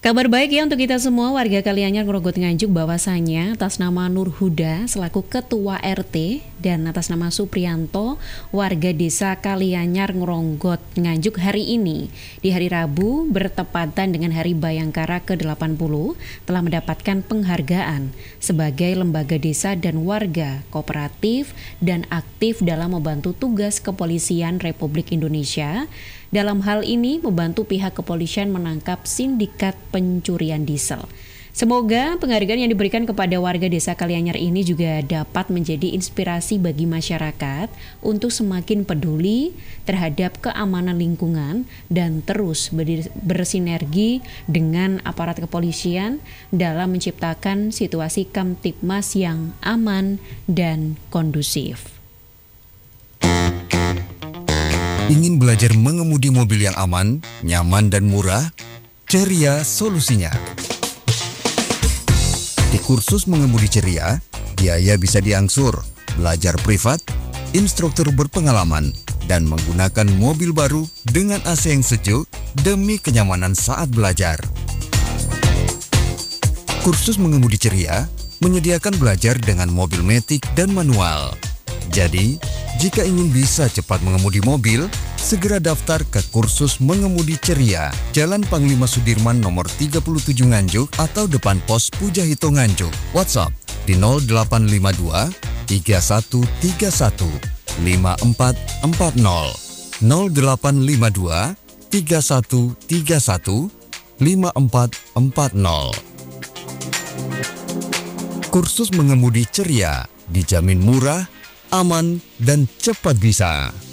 Kabar baik ya untuk kita semua warga Kalianyar Ngronggot Nganjuk bahwasanya atas nama Nur Huda selaku Ketua RT dan atas nama Supriyanto warga desa Kalianyar Ngronggot Nganjuk hari ini di hari Rabu bertepatan dengan Hari Bayangkara ke-80 telah mendapatkan penghargaan sebagai lembaga desa dan warga kooperatif dan aktif dalam membantu tugas kepolisian Republik Indonesia. Dalam hal ini membantu pihak kepolisian menangkap sindikat pencurian diesel. Semoga penghargaan yang diberikan kepada warga desa Kalianyar ini juga dapat menjadi inspirasi bagi masyarakat untuk semakin peduli terhadap keamanan lingkungan dan terus bersinergi dengan aparat kepolisian dalam menciptakan situasi Kamtibmas yang aman dan kondusif. Ingin belajar mengemudi mobil yang aman, nyaman dan murah? Ceria solusinya. Di kursus mengemudi Ceria, biaya bisa diangsur, belajar privat, instruktur berpengalaman, dan menggunakan mobil baru dengan AC yang sejuk demi kenyamanan saat belajar. Kursus mengemudi Ceria menyediakan belajar dengan mobil matic dan manual. Jadi, jika ingin bisa cepat mengemudi mobil, segera daftar ke kursus mengemudi Ceria, Jalan Panglima Sudirman nomor 37 Nganjuk atau depan pos Pujahito Nganjuk. WhatsApp di 0852 3131 5440 0852 3131 5440. Kursus mengemudi Ceria dijamin murah, aman, dan cepat bisa.